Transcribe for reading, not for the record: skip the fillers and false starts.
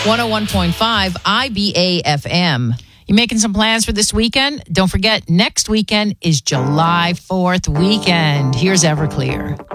101.5 IBA FM. You making some plans for this weekend? Don't forget, next weekend is July 4th weekend. Here's Everclear.